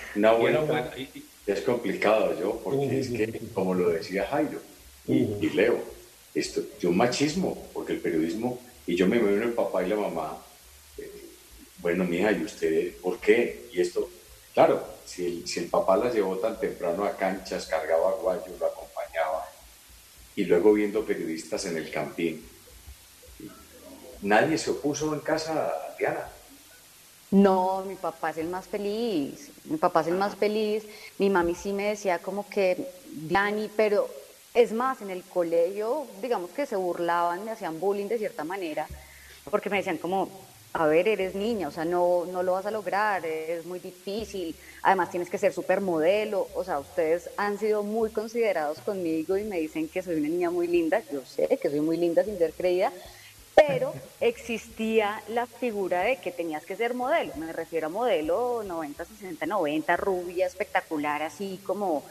Una Y era bueno. vuelta es complicado yo, porque es que, como lo decía Jairo y Leo, esto, yo machismo, porque el periodismo, y yo me veo el papá y la mamá, bueno, mija, ¿y usted por qué? Y esto, claro, si el papá la llevó tan temprano a canchas, cargaba guayos, lo acompañaba, y luego viendo periodistas en el campín, nadie se opuso en casa, Diana. No, mi papá es el más feliz, mi papá es el más feliz, mi mami sí me decía como que, Dani, pero es más, en el colegio, digamos que se burlaban, me hacían bullying de cierta manera, porque me decían como, a ver, eres niña, o sea, no lo vas a lograr, es muy difícil, además tienes que ser supermodelo, o sea, ustedes han sido muy considerados conmigo y me dicen que soy una niña muy linda, yo sé que soy muy linda sin ser creída, pero existía la figura de que tenías que ser modelo, me refiero a modelo 90, 60, 90, rubia, espectacular, así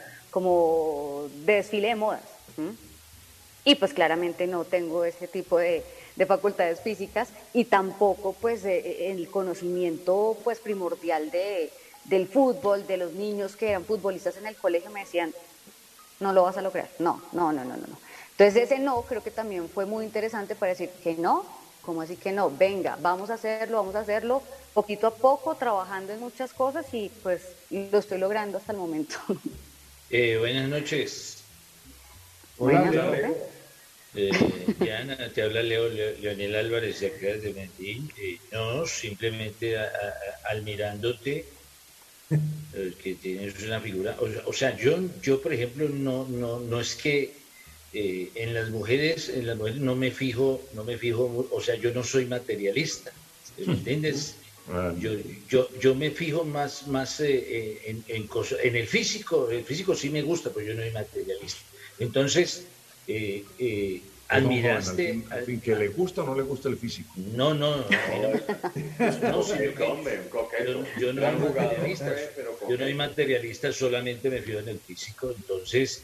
como de desfile de modas. ¿M? Y pues claramente no tengo ese tipo de facultades físicas y tampoco pues el conocimiento pues primordial del fútbol, de los niños que eran futbolistas en el colegio me decían, no lo vas a lograr. No, no, no, no, no, no. Entonces ese no creo que también fue muy interesante para decir que no, ¿cómo así que no? Venga, vamos a hacerlo poquito a poco, trabajando en muchas cosas y pues lo estoy logrando hasta el momento. Buenas noches. Hola, Buenas, Hola, Leo. profe. Leo. Diana, te habla Leonel Álvarez de acá de Medellín. No, simplemente admirándote, que tienes una figura. O sea, yo, por ejemplo, no es que en las mujeres no me fijo, o sea, yo no soy materialista, ¿me entiendes? Ah, Yo me fijo más en el físico sí me gusta, pero yo no soy materialista. Entonces, perdón, joven, admiraste, al fin, ¿que le gusta o no le gusta el físico? no, no, a mí no No, me, es un no, sino coqueto, que hombre, un yo, coqueto. yo no soy Gran jugador materialista, fue, pero yo no soy coqueto. materialista, solamente me fijo en el físico. Entonces,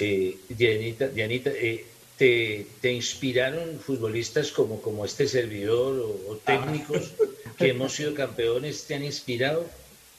Dianita, te inspiraron futbolistas como este servidor o Ah, técnicos que hemos sido campeones, ¿te han inspirado?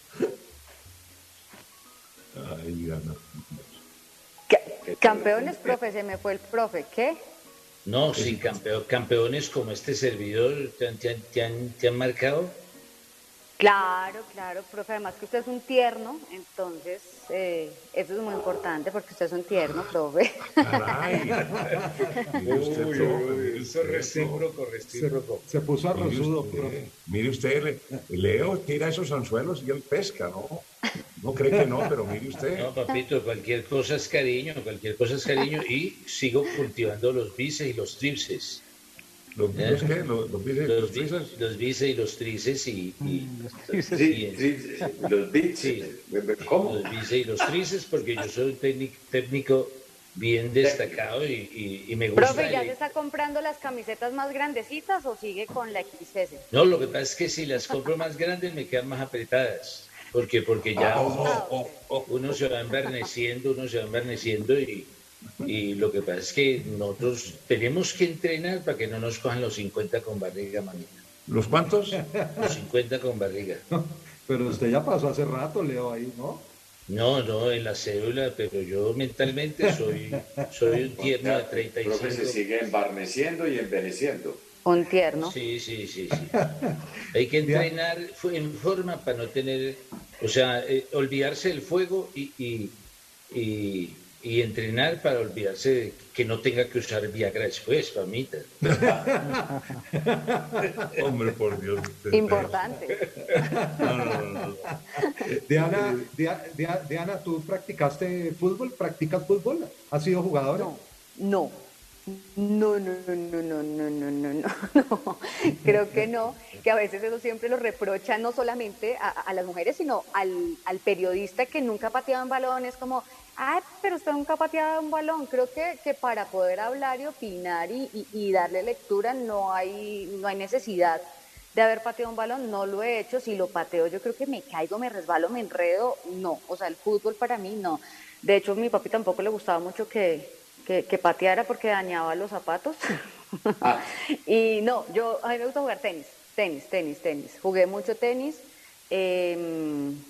ay, Diana. Que te lo Campeones, conté. profe, se me fue el profe. ¿Qué? No, Que sí, sí, campeones como este servidor, ¿te han marcado? Claro, claro, profe, además que usted es un tierno, entonces eso es muy importante porque usted es un tierno, profe. caray. Mire usted, Uy, uy, profe, uy, mire eso es usted, profe. recíproco, Se, recíproco. se puso Mire usted, Leo tira esos anzuelos y él pesca, ¿no? No cree que no, pero mire usted. No, papito, cualquier cosa es cariño y sigo cultivando los bíceps y los tríceps. ¿Los ¿Eh? qué? ¿Los dice, Los, los bi- trizas? los bíceps y los tríceps y Sí, sí, los beats, sí, ¿cómo? los bíceps y los tríceps porque yo soy un técnico bien Técnico. destacado y me Profe, gusta ¿ya se está comprando las camisetas más grandecitas o sigue con la XS? No, lo que pasa es que si las compro más grandes me quedan más apretadas, porque ya Ah, Oh, ok. uno se va enverneciendo y lo que pasa es que nosotros tenemos que entrenar para que no nos cojan los 50 con barriga, mamita. ¿los cuantos? Los 50 con barriga. pero usted ya pasó hace rato, Leo, ahí, ¿no? No, no, en la cédula, pero yo mentalmente soy un O tierno de sea, el treinta y profe se cinco. sigue embarneciendo y envejeciendo. Un tierno. Sí, sí, sí, sí. Hay que Dia- entrenar en forma para no tener, o sea, olvidarse del fuego y entrenar para olvidarse de que no tenga que usar Viagra después, mamita. Hombre, por Dios, usted tenso. Importante. No, no, no, no. Diana, Diana, ¿tú practicaste fútbol? ¿Practicas fútbol? ¿Has sido jugadora? No, no. No, no, no, no, no, no, no, no, no, no. Creo que no, que a veces eso siempre lo reprochan no solamente a las mujeres, sino al periodista que nunca pateaba un balón. Es como, ay, pero usted nunca ha pateado un balón. Creo que para poder hablar y opinar y darle lectura no hay necesidad de haber pateado un balón. No lo he hecho. Si lo pateo, yo creo que me caigo, me resbalo, me enredo. No, o sea, el fútbol para mí no. De hecho, a mi papi tampoco le gustaba mucho que pateara porque dañaba los zapatos. Ah, Y no, a mí me gusta jugar tenis, tenis, tenis, tenis. Jugué mucho tenis.